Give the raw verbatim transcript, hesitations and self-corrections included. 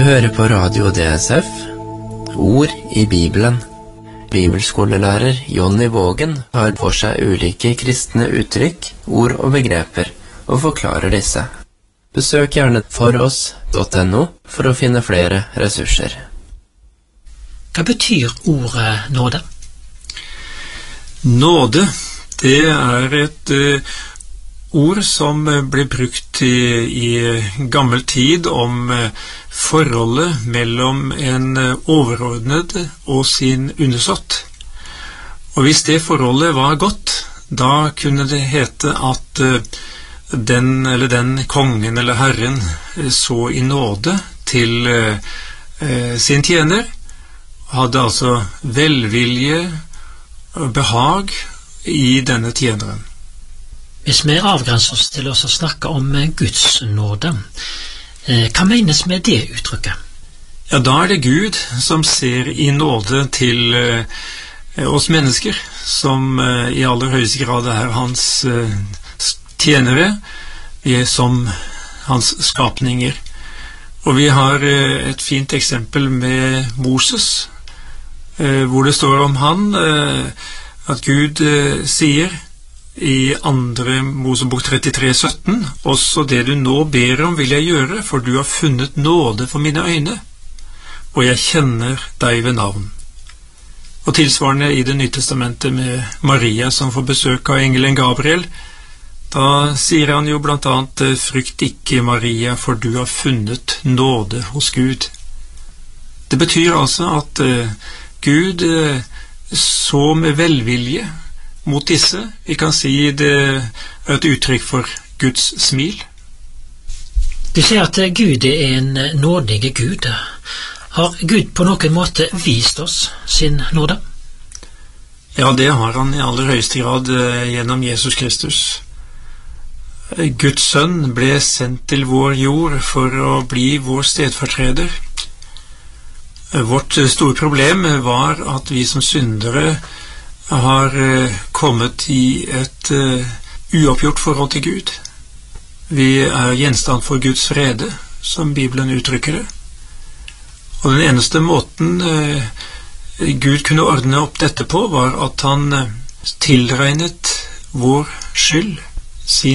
hører på Radio D S F, Ord i Bibelen. Bibelskolelærer Jonny Vågen har for seg ulike kristne uttrykk, ord og begreper, og forklarer disse. Besøk gjerne foross punktum no for å finne flere ressurser. Hva betyr ordet nåde? Nåde, det er et uh, ord som ble brukt i, i gammel tid om uh, forholdet mellom en uh, overordnet og sin undersått. Og hvis det forholdet var godt, da kunne det hete at uh, den eller den kongen eller herren uh, så i nåde til uh, uh, sin tjener, hadde altså velvilje og behag i denne tjeneren. Hvis vi avgrenser oss til oss å snakke om Guds nåde, hva menes med det uttrykket? Ja, da er det Gud som ser i nåde til eh, oss mennesker, som eh, i aller høyeste grad er hans eh, tjenere, vi er som hans skapninger. Og vi har eh, et fint eksempel med Moses, eh, hvor det står om han, eh, at Gud eh, sier i andre Mosebok trettitre sytten, også det du nå ber om vil jeg gjøre, for du har funnet nåde for mine øyne, og jeg kjenner deg ved navn. Og tilsvarende i det nye testamentet med Maria som får besøk av engelen Gabriel, da sier han jo blant annet, frykt ikke Maria, for du har funnet nåde hos Gud. Det betyr altså at uh, Gud uh, så med velvilje mot disse. Vi kan si det er et uttrykk for Guds smil. Du sier at Gud er en nådig Gud. Har Gud på noen måte vist oss sin nåde? Ja, det har han i aller høyeste grad gjennom Jesus Kristus. Guds sønn ble sendt til vår jord for å bli vår stedfortreder. Vårt store problem var at vi som syndere har uh, kommet i et uh, uoppgjort forhold til Gud. Vi er gjenstand for Guds frede, som Bibelen uttrykker det. Og den eneste måten uh, Gud kunne ordne opp dette på, var at han uh, tilregnet vår skyld, sin